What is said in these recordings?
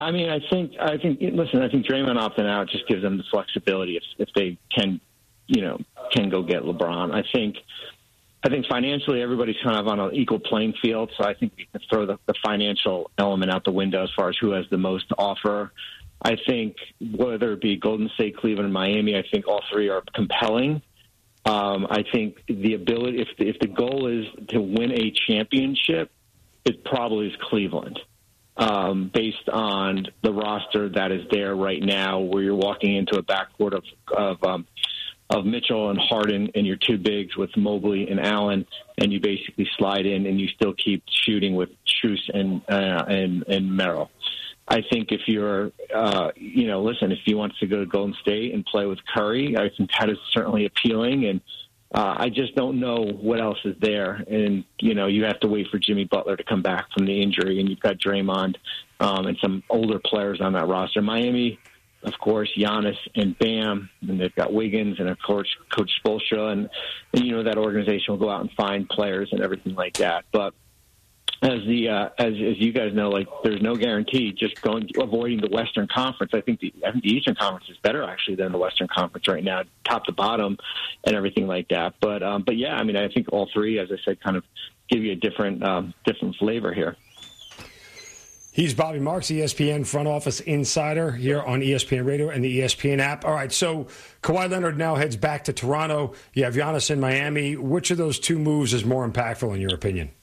I mean, I think. Listen, I think Draymond opting out just gives them the flexibility if they can go get LeBron. I think financially everybody's kind of on an equal playing field, so I think we can throw the financial element out the window as far as who has the most to offer. I think whether it be Golden State, Cleveland, and Miami, I think all three are compelling. I think the ability, if the goal is to win a championship, it probably is Cleveland, based on the roster that is there right now, where you're walking into a backcourt of Mitchell and Harden and your two bigs with Mobley and Allen, and you basically slide in and you still keep shooting with Strus and Merrill. I think if you're, if he wants to go to Golden State and play with Curry, I think that is certainly appealing. And I just don't know what else is there. And, you have to wait for Jimmy Butler to come back from the injury, and you've got Draymond and some older players on that roster. Miami, of course, Giannis and Bam, and they've got Wiggins and, of course, Coach Spoelstra. And that organization will go out and find players and everything like that. But as you guys know, there's no guarantee just avoiding the Western Conference. I think the Eastern Conference is better actually than the Western Conference right now, top to bottom, and everything like that. But yeah, I mean, I think all three, as I said, kind of give you a different flavor here. He's Bobby Marks, ESPN front office insider here on ESPN Radio and the ESPN app. All right, so Kawhi Leonard now heads back to Toronto. You have Giannis in Miami. Which of those two moves is more impactful in your opinion?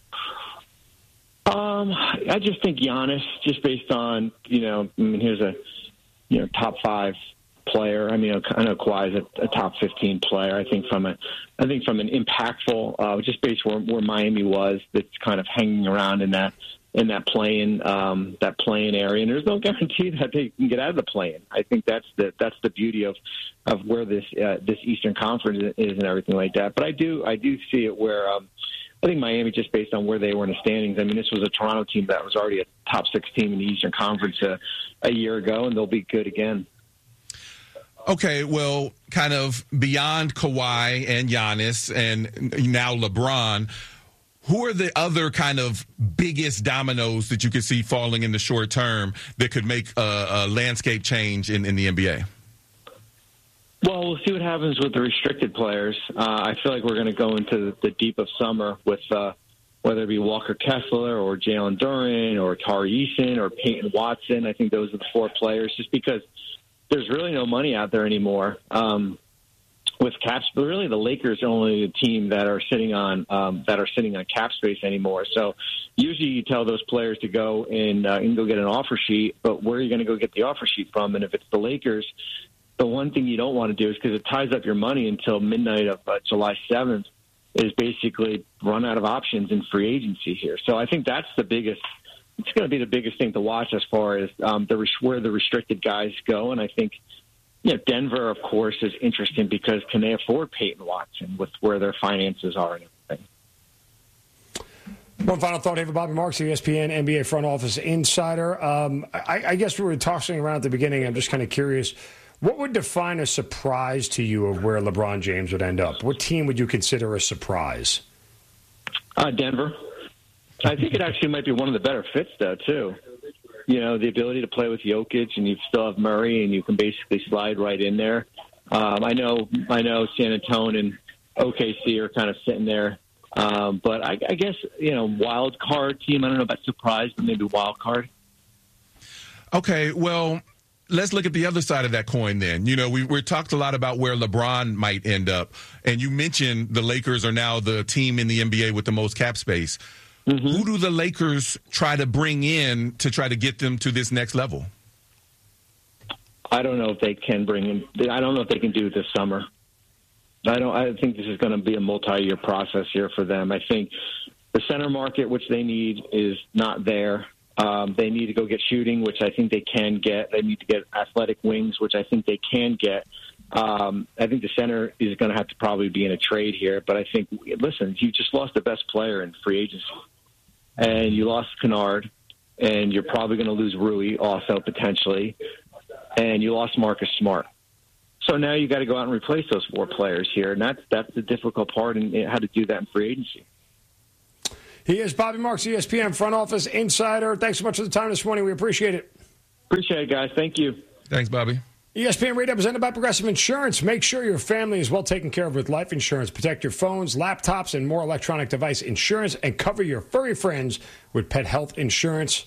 I just think Giannis, just based on, here's a, top 5 player. I mean, I know Kawhi is a top 15 player. I think from an impactful, just based where Miami was, that's kind of hanging around in that play-in area. And there's no guarantee that they can get out of the play-in. I think that's the beauty of where this Eastern Conference is and everything like that. But I do see it where, I think Miami, just based on where they were in the standings, I mean, this was a Toronto team that was already a top 6 team in the Eastern Conference a year ago, and they'll be good again. Okay, well, kind of beyond Kawhi and Giannis and now LeBron, who are the other kind of biggest dominoes that you could see falling in the short term that could make a landscape change in the NBA? Well, we'll see what happens with the restricted players. I feel like we're going to go into the deep of summer with whether it be Walker Kessler or Jalen Duren or Tari Eason or Peyton Watson. I think those are the 4 players, just because there's really no money out there anymore with caps. But really, the Lakers are only the team that are sitting on cap space anymore. So usually you tell those players to go and go get an offer sheet, but where are you going to go get the offer sheet from? And if it's the Lakers, the one thing you don't want to do is, because it ties up your money until midnight of July 7th, is basically run out of options in free agency here. So I think that's the biggest. It's going to be the biggest thing to watch as far as where the restricted guys go. And I think, Denver, of course, is interesting because can they afford Peyton Watson with where their finances are and everything. One final thought here for Bobby Marks, ESPN NBA front office insider. I guess we were tossing around at the beginning. I'm just kind of curious. What would define a surprise to you of where LeBron James would end up? What team would you consider a surprise? Denver. I think it actually might be one of the better fits, though, too. The ability to play with Jokic, and you still have Murray, and you can basically slide right in there. I know San Antonio and OKC are kind of sitting there. But I guess, wild card team, I don't know about surprise, but maybe wild card. Okay, well, let's look at the other side of that coin then. We talked a lot about where LeBron might end up, and you mentioned the Lakers are now the team in the NBA with the most cap space. Mm-hmm. Who do the Lakers try to bring in to try to get them to this next level? I don't know if they can bring him. I don't know if they can do it this summer. I think this is going to be a multi-year process here for them. I think the center market, which they need, is not there. They need to go get shooting, which I think they can get. They need to get athletic wings, which I think they can get. I think the center is going to have to probably be in a trade here. But I think, listen, you just lost the best player in free agency. And you lost Kennard, and you're probably going to lose Rui also potentially. And you lost Marcus Smart. So now you got to go out and replace those 4 players here. And that's the difficult part in how to do that in free agency. He is Bobby Marks, ESPN front office insider. Thanks so much for the time this morning. We appreciate it. Appreciate it, guys. Thank you. Thanks, Bobby. ESPN Radio presented by Progressive Insurance. Make sure your family is well taken care of with life insurance. Protect your phones, laptops, and more electronic device insurance, and cover your furry friends with pet health insurance.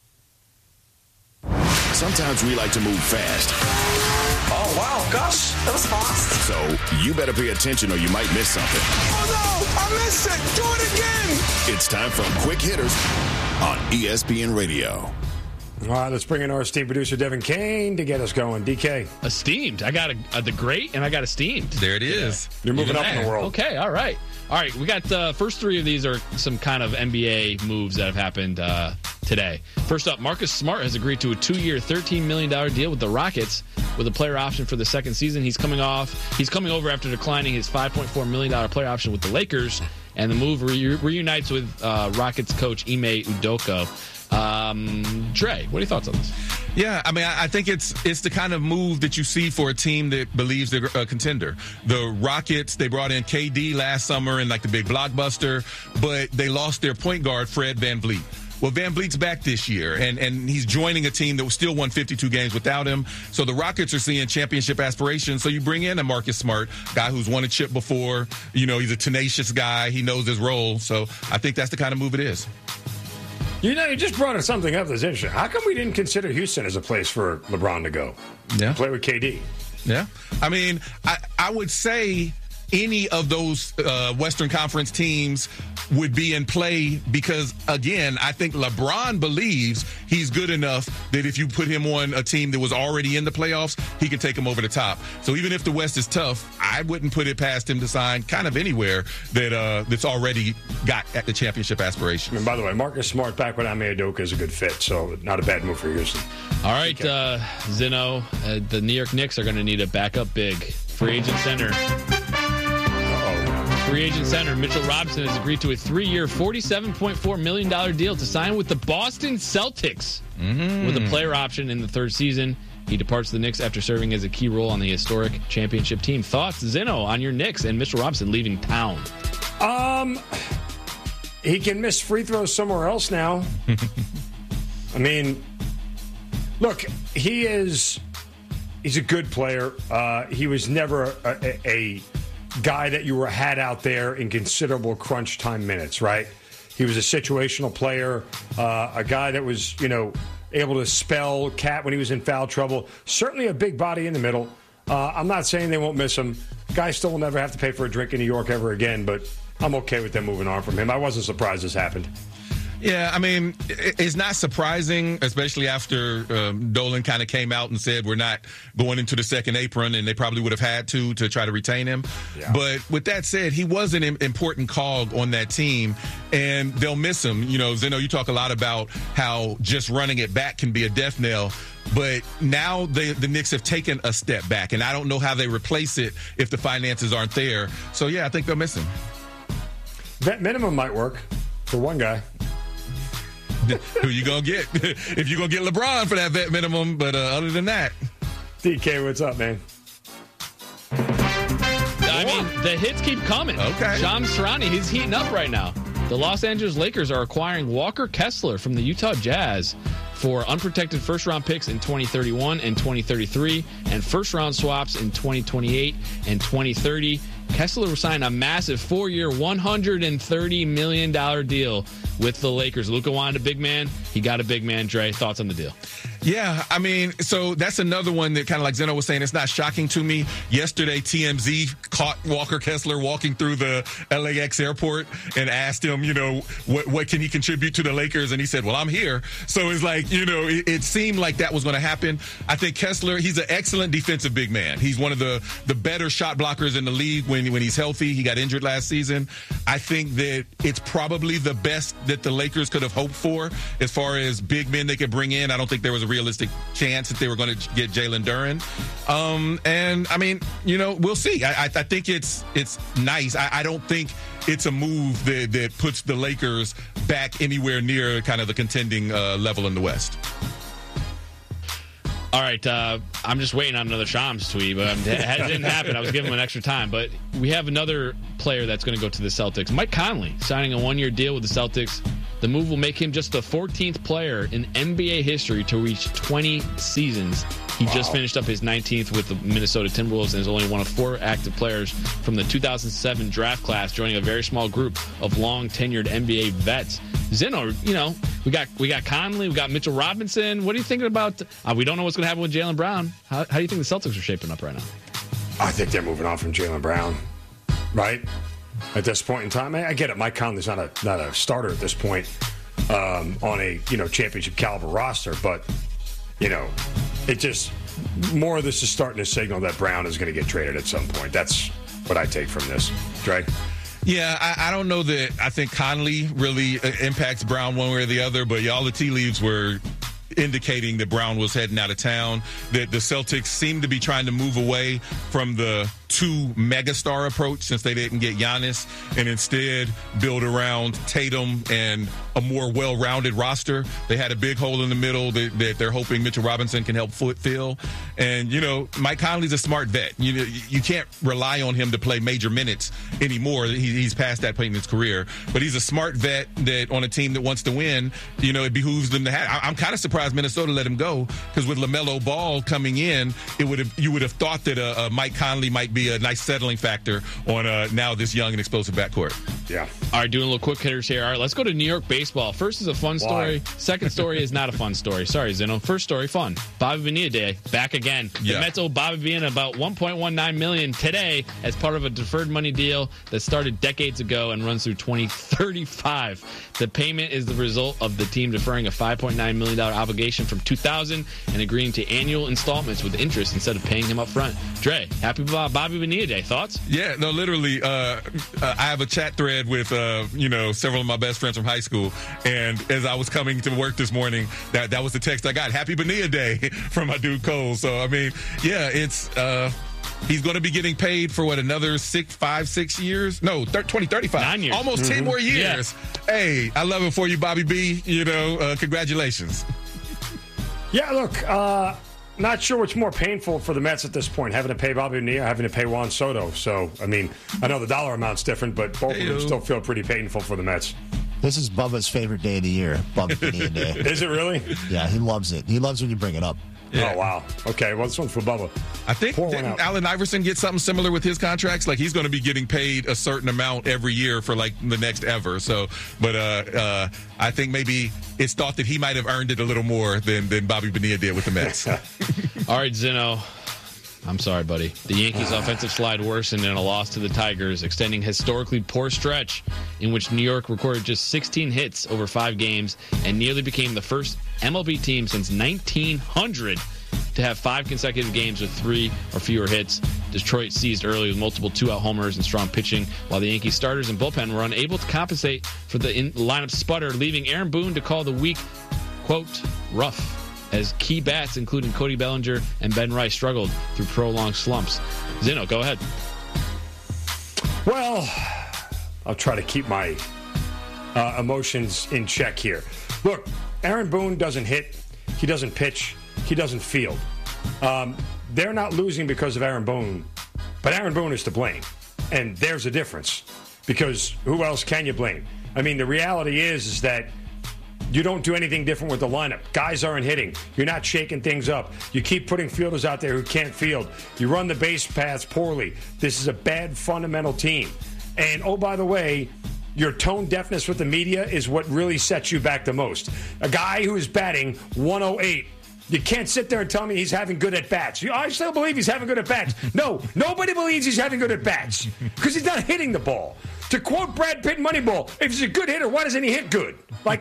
Sometimes we like to move fast. Oh, wow, gosh, that was fast. So you better pay attention or you might miss something. Oh, no, I missed it. Do it again. It's time for Quick Hitters on ESPN Radio. All right, let's bring in our esteemed producer, Devin Kane, to get us going. DK. Esteemed. I got the great, and I got esteemed. There it is. You're moving up in the world. Okay, all right. All right, we got the first three of these are some kind of NBA moves that have happened today. First up, Marcus Smart has agreed to a 2-year, $13 million deal with the Rockets with a player option for the second season. He's coming over after declining his $5.4 million player option with the Lakers, and the move reunites with Rockets coach Ime Udoka. Dre, what are your thoughts on this? Yeah, I mean, I think it's the kind of move that you see for a team that believes they're a contender. The Rockets, they brought in KD last summer in like the big blockbuster, but they lost their point guard, Fred VanVleet. Well, VanVleet's back this year, and he's joining a team that still won 52 games without him. So the Rockets are seeing championship aspirations. So you bring in a Marcus Smart, guy who's won a chip before. You know, he's a tenacious guy. He knows his role. So I think that's the kind of move it is. You know, you just brought something up that's interesting. How come we didn't consider Houston as a place for LeBron to go? Yeah. Play with KD. Yeah. I mean, I would say any of those Western Conference teams would be in play because, again, I think LeBron believes he's good enough that if you put him on a team that was already in the playoffs, he can take them over the top. So even if the West is tough, I wouldn't put it past him to sign kind of anywhere that's already got at the championship aspirations. And by the way, Marcus Smart back with Ime Udoka is a good fit, so not a bad move for Houston. All right, Zeno, the New York Knicks are going to need a backup big. Free agent center. Free agent center Mitchell Robinson has agreed to a 3-year, $47.4 million deal to sign with the Boston Celtics with a player option in the third season. He departs the Knicks after serving as a key role on the historic championship team. Thoughts, Zeno, on your Knicks and Mitchell Robinson leaving town? He can miss free throws somewhere else now. I mean, look, he's a good player. He was never a guy that you had out there in considerable crunch time minutes, right? He was a situational player, a guy that was, able to spell Cat when he was in foul trouble. Certainly a big body in the middle. I'm not saying they won't miss him. Guy still will never have to pay for a drink in New York ever again, but I'm okay with them moving on from him. I wasn't surprised this happened. Yeah, I mean, it's not surprising, especially after Dolan kind of came out and said we're not going into the second apron, and they probably would have had to try to retain him. Yeah. But with that said, he was an important cog on that team, and they'll miss him. Zeno, you talk a lot about how just running it back can be a death knell. But now the Knicks have taken a step back, and I don't know how they replace it if the finances aren't there. So, yeah, I think they'll miss him. Vet minimum might work for one guy. Who you gonna get? If you're gonna get LeBron for that vet minimum, but other than that, DK, what's up, man? I mean, the hits keep coming. Okay, Shams Charania, he's heating up right now. The Los Angeles Lakers are acquiring Walker Kessler from the Utah Jazz for unprotected first-round picks in 2031 and 2033, and first-round swaps in 2028 and 2030. Kessler will sign a massive 4-year, $130 million deal with the Lakers. Luka wanted a big man. He got a big man. Dre, thoughts on the deal? Yeah, I mean, so that's another one that kind of like Zeno was saying, it's not shocking to me. Yesterday, TMZ caught Walker Kessler walking through the LAX airport and asked him, what can he contribute to the Lakers? And he said, well, I'm here. So it's like, it seemed like that was going to happen. I think Kessler, he's an excellent defensive big man. He's one of the better shot blockers in the league when he's healthy. He got injured last season. I think that it's probably the best that the Lakers could have hoped for as far as big men they could bring in. I don't think there was a realistic chance that they were going to get Jalen Duren. And I mean, we'll see. I think it's nice. I don't think it's a move that puts the Lakers back anywhere near kind of the contending level in the West. All right, I'm just waiting on another Shams tweet, but it didn't happen. I was giving him an extra time. But we have another player that's going to go to the Celtics. Mike Conley signing a 1-year deal with the Celtics. The move will make him just the 14th player in NBA history to reach 20 seasons. He just finished up his 19th with the Minnesota Timberwolves and is only one of 4 active players from the 2007 draft class, joining a very small group of long-tenured NBA vets. Zeno, we got Conley, we got Mitchell Robinson. What are you thinking about? We don't know what's going to happen with Jaylen Brown. How do you think the Celtics are shaping up right now? I think they're moving on from Jaylen Brown, right? At this point in time, I get it. Mike Conley's not a starter at this point on a championship caliber roster, but it just more of this is starting to signal that Brown is going to get traded at some point. That's what I take from this. Dre? Yeah, I don't know that I think Conley really impacts Brown one way or the other, but all the tea leaves were indicating that Brown was heading out of town, that the Celtics seem to be trying to move away from the 2 megastar approach since they didn't get Giannis and instead build around Tatum and a more well-rounded roster. They had a big hole in the middle that they're hoping Mitchell Robinson can help fill. And, Mike Conley's a smart vet. You can't rely on him to play major minutes anymore. He's past that point in his career. But he's a smart vet that on a team that wants to win, it behooves them to have. I'm kind of surprised Minnesota let him go because with LaMelo Ball coming in, you would have thought that Mike Conley might be a nice settling factor on now this young and explosive backcourt. Yeah. All right, doing a little quick hitters here. All right, let's go to New York baseball. First is a fun story. Second story is not a fun story. Sorry, Zeno. First story, fun. Bobby Bonilla Day, back again. The Mets owe Bobby Bonilla about $1.19 million today as part of a deferred money deal that started decades ago and runs through 2035. The payment is the result of the team deferring a $5.9 million obligation from 2000 and agreeing to annual installments with interest instead of paying him up front. Dre, happy Bobby Bonilla Day. Thoughts? Yeah, no, literally, I have a chat thread with, several of my best friends from high school. And as I was coming to work this morning, that was the text I got. Happy Bonilla Day from my dude Cole. So, I mean, yeah, it's he's going to be getting paid for another 6 years? No, 35. 9 years. Almost 10 more years. Yeah. Hey, I love it for you, Bobby B. Congratulations. Yeah, look, not sure what's more painful for the Mets at this point, having to pay Bobby Bonilla or having to pay Juan Soto. So, I mean, I know the dollar amount's different, but both of them still feel pretty painful for the Mets. This is Bubba's favorite day of the year, Bubba Bonilla Day. Is it really? Yeah, he loves it. He loves when you bring it up. Yeah. Oh, wow. Okay, well, this one's for Bubba. I think didn't Allen Iverson get something similar with his contracts? Like, he's going to be getting paid a certain amount every year for, the next ever. So, but I think maybe it's thought that he might have earned it a little more than Bobby Bonilla did with the Mets. All right, Zeno. I'm sorry, buddy. The Yankees' offensive slide worsened in a loss to the Tigers, extending historically poor stretch in which New York recorded just 16 hits over 5 games and nearly became the first MLB team since 1900 to have 5 consecutive games with 3 or fewer hits. Detroit seized early with multiple 2-out homers and strong pitching, while the Yankees starters and bullpen were unable to compensate for the lineup sputter, leaving Aaron Boone to call the week, quote, rough, as key bats, including Cody Bellinger and Ben Rice, struggled through prolonged slumps. Zeno, go ahead. Well, I'll try to keep my emotions in check here. Look, Aaron Boone doesn't hit. He doesn't pitch. He doesn't field. They're not losing because of Aaron Boone, but Aaron Boone is to blame. And there's a difference, because who else can you blame? I mean, the reality is that you don't do anything different with the lineup. Guys aren't hitting. You're not shaking things up. You keep putting fielders out there who can't field. You run the base paths poorly. This is a bad fundamental team. And, oh, by the way, your tone deafness with the media is what really sets you back the most. A guy who is batting 108, you can't sit there and tell me he's having good at-bats. I still believe he's having good at-bats. No, nobody believes he's having good at-bats because he's not hitting the ball. To quote Brad Pitt in Moneyball, if he's a good hitter, why doesn't he hit good?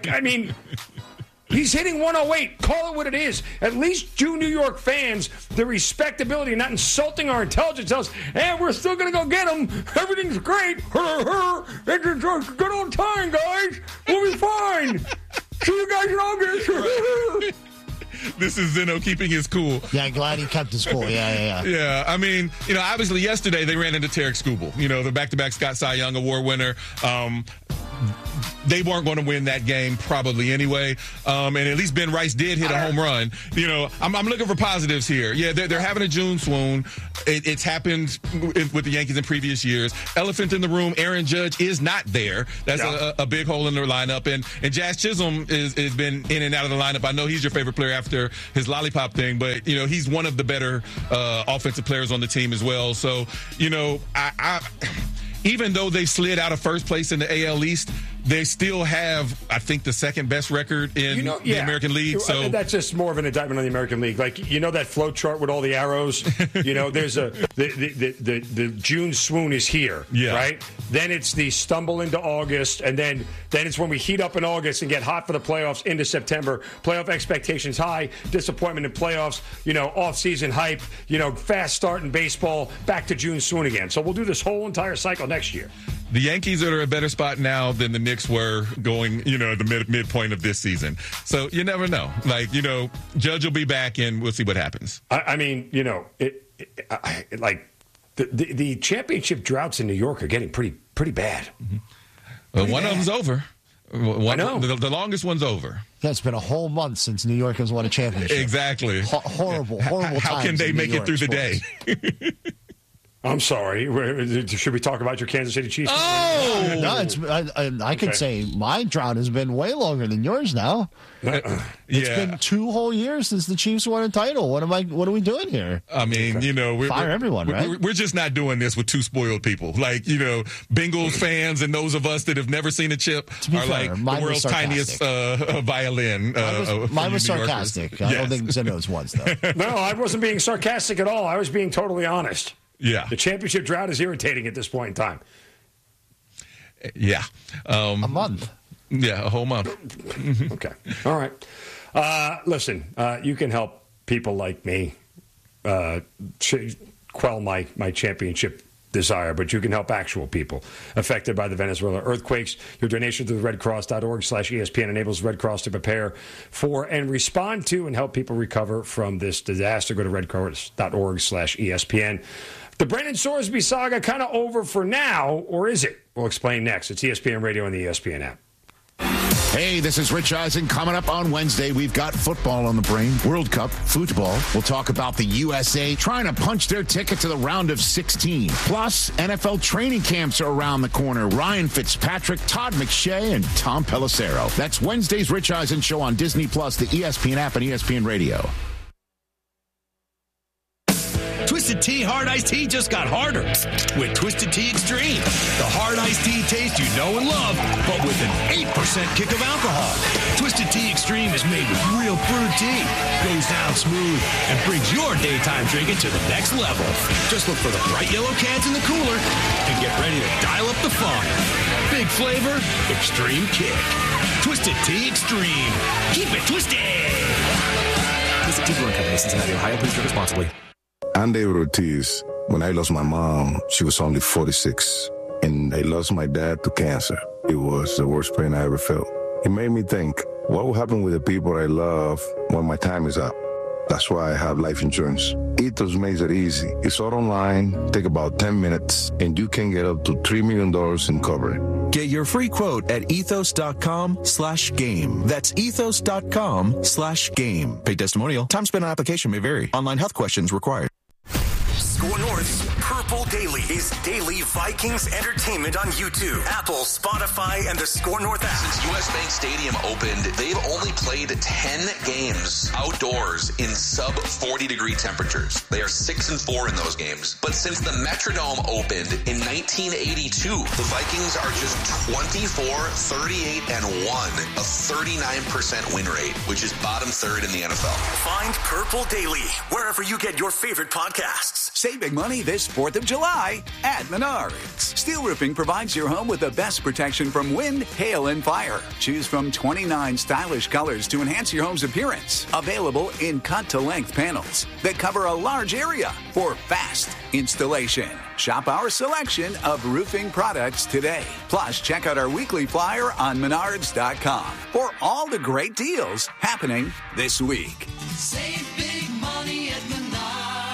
He's hitting 108. Call it what it is. At least you New York fans, the respectability and not insulting our intelligence tells us, hey, we're still going to go get him. Everything's great. It's a good old time, guys. We'll be fine. See you guys in August. This is Zeno keeping his cool. Yeah, glad he kept his cool. Yeah. Yeah, I mean, obviously yesterday they ran into Tarek Skubal, the back-to-back Scott Cy Young Award winner. they weren't going to win that game probably anyway. And at least Ben Rice did hit a home run. You know, I'm looking for positives here. Yeah, they're having a June swoon. It's happened with the Yankees in previous years. Elephant in the room, Aaron Judge is not there. That's a big hole in their lineup. And Jazz Chisholm has been in and out of the lineup. I know he's your favorite player after his lollipop thing, but, you know, he's one of the better offensive players on the team as well. So, you know, I even though they slid out of first place in the AL East, they still have, I think, the second best record in the American League. So that's just more of an indictment on the American League. Like, you know, that flow chart with all the arrows. You know, there's the June swoon is here, right? Then it's the stumble into August, and then it's when we heat up in August and get hot for the playoffs into September. Playoff expectations high, disappointment in playoffs. You know, off-season hype. You know, fast start in baseball. Back to June swoon again. So we'll do this whole entire cycle next year. The Yankees are at a better spot now than the Knicks were going, you know, at the midpoint of this season. So you never know. Like, you know, Judge will be back, and we'll see what happens. I mean, you know, the championship droughts in New York are getting pretty bad. Well, one of them's over. I know. The longest one's over. Yeah, it's been a whole month since New York has won a championship. Exactly. Horrible How can they make it through the day? I'm sorry. Should we talk about your Kansas City Chiefs? Oh! No, I could say my drought has been way longer than yours now. It's been 2 whole years since the Chiefs won a title. What are we doing here? I mean, you know, fire everyone, right? We're just not doing this with 2 spoiled people. Like, you know, Bengals fans and those of us that have never seen a chip are like the world's tiniest violin. Mine was sarcastic. I don't think Zeno's was, though. No, I wasn't being sarcastic at all. I was being totally honest. Yeah. The championship drought is irritating at this point in time. Yeah. A month. Yeah, a whole month. Okay. All right. Listen, you can help people like me quell my championship desire, but you can help actual people affected by the Venezuela earthquakes. Your donation to the redcross.org/ESPN enables Red Cross to prepare for and respond to and help people recover from this disaster. Go to redcross.org/ESPN. The Brennan Sorsby saga kind of over for now, or is it? We'll explain next. It's ESPN Radio and the ESPN app. Hey, this is Rich Eisen. Coming up on Wednesday, we've got football on the brain. World Cup, football. We'll talk about the USA trying to punch their ticket to the round of 16. Plus, NFL training camps are around the corner. Ryan Fitzpatrick, Todd McShay, and Tom Pelissero. That's Wednesday's Rich Eisen Show on Disney+, the ESPN app, and ESPN Radio. Twisted Tea Hard Iced Tea just got harder with Twisted Tea Extreme. The hard iced tea taste you know and love, but with an 8% kick of alcohol. Twisted Tea Extreme is made with real brewed tea, goes down smooth, and brings your daytime drinking to the next level. Just look for the bright yellow cans in the cooler and get ready to dial up the fun. Big flavor, extreme kick. Twisted Tea Extreme. Keep it twisted. Visit Tea Brewing Company, Cincinnati, Ohio. Please drink responsibly. I'm David Ortiz. When I lost my mom, she was only 46. And I lost my dad to cancer. It was the worst pain I ever felt. It made me think, what will happen with the people I love when my time is up? That's why I have life insurance. Ethos makes it easy. It's all online, take about 10 minutes, and you can get up to $3 million in coverage. Get your free quote at ethos.com/game. That's ethos.com/game. Paid testimonial. Time spent on application may vary. Online health questions required. Score North's Purple Daily is daily Vikings entertainment on YouTube, Apple, Spotify, and the Score North app. Since US Bank Stadium opened, they've only played 10 games outdoors in sub-40-degree temperatures. They are 6-4 in those games. But since the Metrodome opened in 1982, the Vikings are just 24-38-1, a 39% win rate, which is bottom third in the NFL. Find Purple Daily wherever you get your favorite podcasts. Save big money this 4th of July at Menards. Steel Roofing provides your home with the best protection from wind, hail, and fire. Choose from 29 stylish colors to enhance your home's appearance. Available in cut-to-length panels that cover a large area for fast installation. Shop our selection of roofing products today. Plus, check out our weekly flyer on Menards.com for all the great deals happening this week. Save big money at Menards.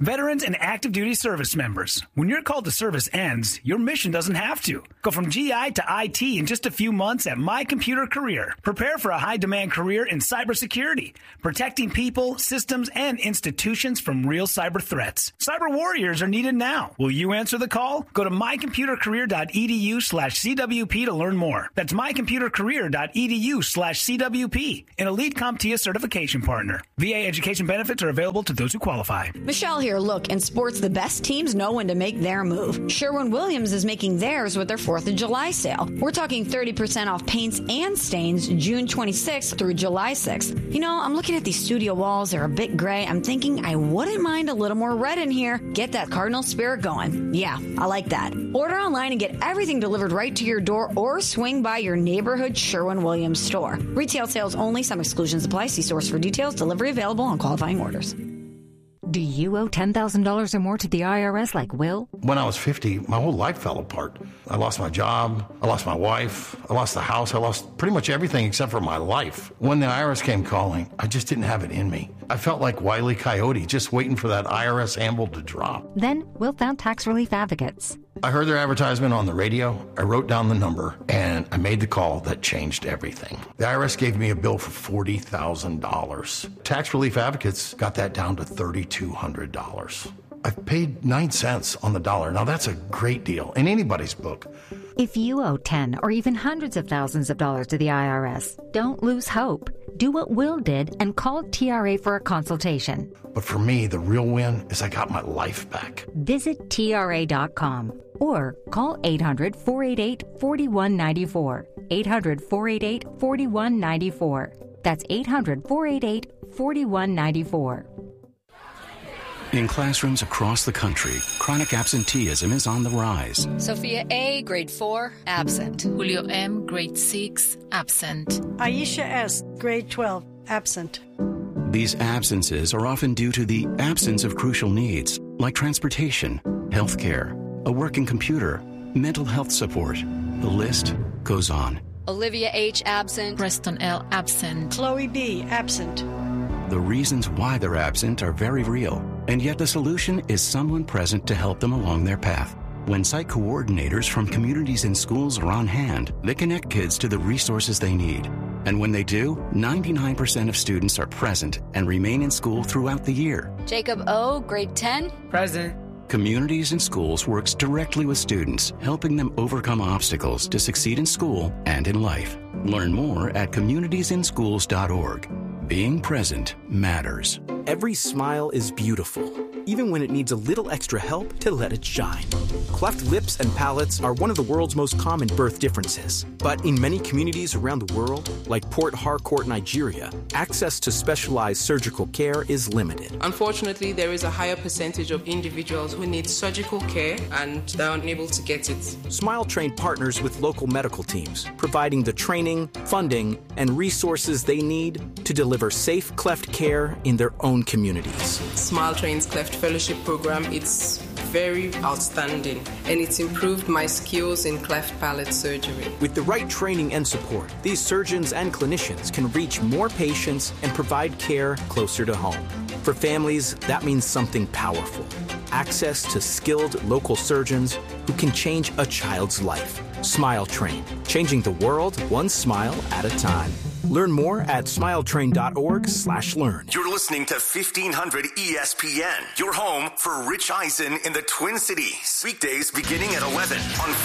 Veterans and active duty service members, when your call to service ends, your mission doesn't have to. Go from GI to IT in just a few months at My Computer Career. Prepare for a high-demand career in cybersecurity, protecting people, systems, and institutions from real cyber threats. Cyber warriors are needed now. Will you answer the call? Go to mycomputercareer.edu/CWP to learn more. That's mycomputercareer.edu/CWP, an elite CompTIA certification partner. VA education benefits are available to those who qualify. Michelle here. Look, in sports, the best teams know when to make their move. Sherwin-Williams is making theirs with their 4th of July sale. We're talking 30% off paints and stains June 26th through July 6th. You know, I'm looking at these studio walls. They're a bit gray. I'm thinking I wouldn't mind a little more red in here. Get that Cardinal spirit going. Yeah, I like that. Order online and get everything delivered right to your door or swing by your neighborhood Sherwin-Williams store. Retail sales only. Some exclusions apply. See source for details. Delivery available on qualifying orders. Do you owe $10,000 or more to the IRS like Will? When I was 50, my whole life fell apart. I lost my job, I lost my wife, I lost the house, I lost pretty much everything except for my life. When the IRS came calling, I just didn't have it in me. I felt like Wile E. Coyote, just waiting for that IRS anvil to drop. Then Will found Tax Relief Advocates. I heard their advertisement on the radio, I wrote down the number, and I made the call that changed everything. The IRS gave me a bill for $40,000. Tax Relief Advocates got that down to $3,200. I've paid 9 cents on the dollar. Now that's a great deal in anybody's book. If you owe 10 or even hundreds of thousands of dollars to the IRS, don't lose hope. Do what Will did and call TRA for a consultation. But for me, the real win is I got my life back. Visit TRA.com or call 800-488-4194. 800-488-4194. That's 800-488-4194. In classrooms across the country, chronic absenteeism is on the rise. Sophia A., grade 4, absent. Julio M., grade 6, absent. Aisha S., grade 12, absent. These absences are often due to the absence of crucial needs, like transportation, health care, a working computer, mental health support. The list goes on. Olivia H., absent. Preston L., absent. Chloe B., absent. The reasons why they're absent are very real, and yet the solution is someone present to help them along their path. When site coordinators from communities and schools are on hand, they connect kids to the resources they need. And when they do, 99% of students are present and remain in school throughout the year. Jacob O., grade 10, present. Communities and Schools works directly with students, helping them overcome obstacles to succeed in school and in life. Learn more at communitiesinschools.org. Being present matters. Every smile is beautiful, even when it needs a little extra help to let it shine. Cleft lips and palates are one of the world's most common birth differences. But in many communities around the world, like Port Harcourt, Nigeria, access to specialized surgical care is limited. Unfortunately, there is a higher percentage of individuals who need surgical care and they're unable to get it. Smile Train partners with local medical teams, providing the training, funding, and resources they need to deliver safe cleft care in their own communities. Smile Train's Cleft Fellowship Program, it's very outstanding, and it's improved my skills in cleft palate surgery. With the right training and support, these surgeons and clinicians can reach more patients and provide care closer to home. For families, that means something powerful. Access to skilled local surgeons who can change a child's life. Smile Train, changing the world one smile at a time. Learn more at smiletrain.org/learn. You're listening to 1500 ESPN, your home for Rich Eisen in the Twin Cities. Weekdays beginning at 11 on